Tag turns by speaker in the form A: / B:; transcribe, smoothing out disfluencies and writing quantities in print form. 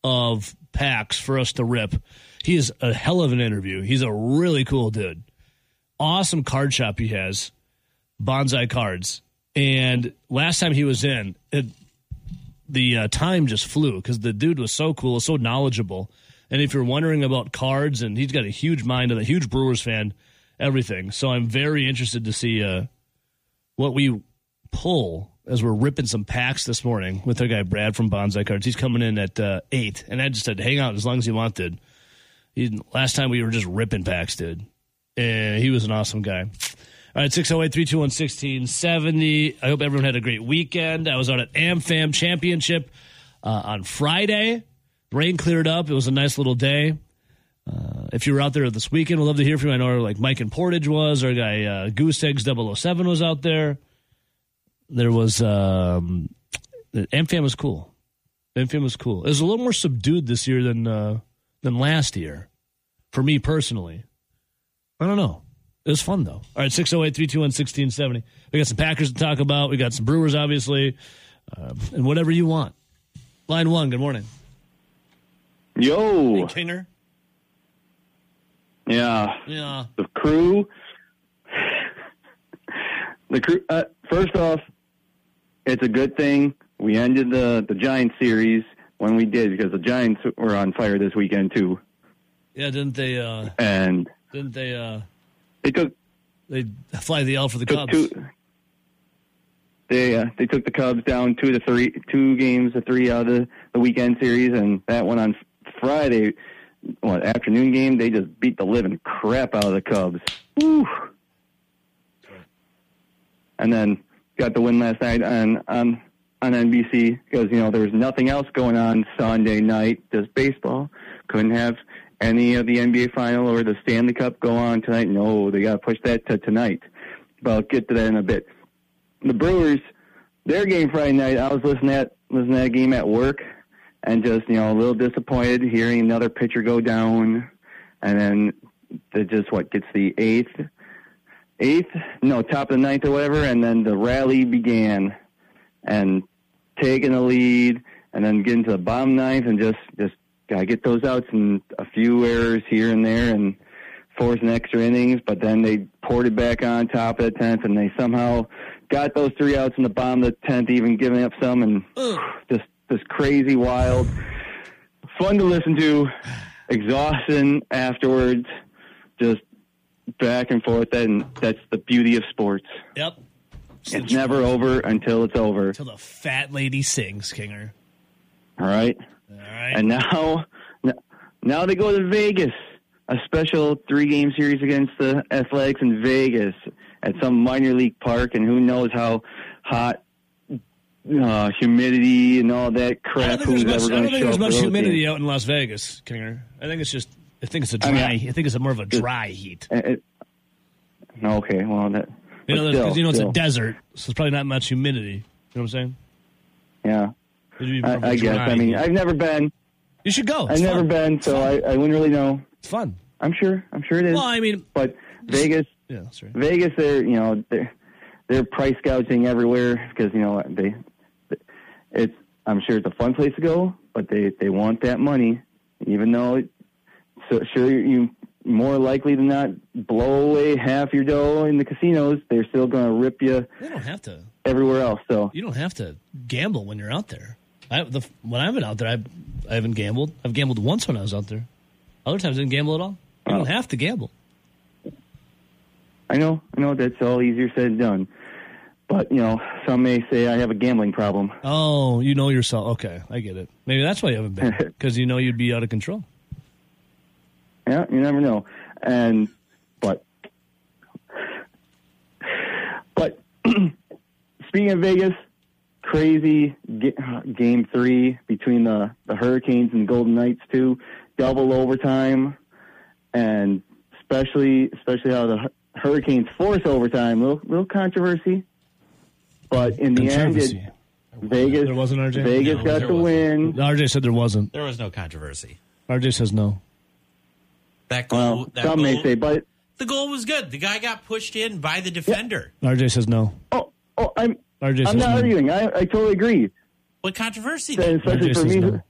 A: of packs for us to rip. He is a hell of an interview. He's a really cool dude. Awesome card shop he has, Bonsai Cards. And last time he was in, the time just flew because the dude was so cool, so knowledgeable. And if you're wondering about cards, and he's got a huge mind and a huge Brewers fan, everything. So I'm very interested to see what we pull as we're ripping some packs this morning with our guy Brad from Bonsai Cards. He's coming in at 8, and I just said, hang out as long as you want, dude. Last time we were just ripping packs, dude. And he was an awesome guy. All right, 608-321-1670. I hope everyone had a great weekend. I was out at AmFam Championship on Friday. Rain cleared up. It was a nice little day. If you were out there this weekend, we'd love to hear from you. I know like Mike in Portage was. Our guy Goose Eggs 007 was out there. There was AmFam was cool. AmFam was cool. It was a little more subdued this year than last year, for me personally. I don't know. It was fun, though. All right, 608-321-1670. We got some Packers to talk about. We got some Brewers, obviously, and whatever you want. Line 1, good morning.
B: Yo.
A: Hey, Kinger.
B: Yeah. The crew. First off, it's a good thing we ended the Giants series when we did, because the Giants were on fire this weekend, too.
A: Yeah, didn't they? They fly the L for the Cubs.
B: They took the Cubs down 2 games to 3 out of the weekend series, and that one on Friday, afternoon game, they just beat the living crap out of the Cubs. Woo. And then got the win last night on NBC because, there was nothing else going on Sunday night, just baseball. Couldn't have any of the NBA final or the Stanley Cup go on tonight. No, they got to push that to tonight. But I'll get to that in a bit. The Brewers, their game Friday night, I was listening to that game at work and just, a little disappointed hearing another pitcher go down. And then it just, gets the top of the ninth or whatever, and then the rally began and taking the lead and then getting to the bottom ninth and just got to get those outs and a few errors here and there and forcing extra innings, but then they poured it back on top of the 10th, and they somehow got those 3 outs in the bottom of the 10th, even giving up some, and just crazy, wild, fun to listen to, exhausting afterwards, just back and forth, and that's the beauty of sports.
A: Yep.
B: It's never over until it's over.
A: Until the fat lady sings, Kinger.
B: All right. And now they go to Vegas, a special 3-game series against the Athletics in Vegas at some minor league park, and who knows how hot, humidity and all that crap.
A: I don't think there's much humidity out in Las Vegas, Kinger. I think it's a dry. I think it's more of a dry heat.
B: Okay, well that.
A: It's a desert, so it's probably not much humidity. You know what I'm saying?
B: Yeah. I guess. I've never been.
A: You should go.
B: I've never been, so I wouldn't really know.
A: It's fun.
B: I'm sure it is.
A: Well,
B: but Vegas,
A: yeah, that's right.
B: Vegas, they're price gouging everywhere because I'm sure it's a fun place to go, but they want that money, even though you more likely than not blow away half your dough in the casinos. They're still going to rip you.
A: They don't have to
B: everywhere else. So
A: you don't have to gamble when you're out there. When I've been out there, I haven't gambled. I've gambled once when I was out there. Other times I didn't gamble at all. You don't have to gamble.
B: I know that's all easier said than done. But, some may say I have a gambling problem.
A: Oh, you know yourself. Okay, I get it. Maybe that's why you haven't been, because you'd be out of control.
B: Yeah, you never know. But speaking of Vegas, crazy game 3 between the Hurricanes and Golden Knights too, double overtime, and especially how the Hurricanes force overtime. Little controversy, but in the end, Vegas.
A: There wasn't, RJ?
B: Vegas got the win.
A: RJ said there wasn't.
C: There was no controversy.
A: RJ says no.
C: That goal.
B: Some may say, but
C: the goal was good. The guy got pushed in by the defender.
A: Yeah. RJ says no.
B: I'm not arguing. I totally agree.
C: What controversy?
B: Especially for me,
A: no.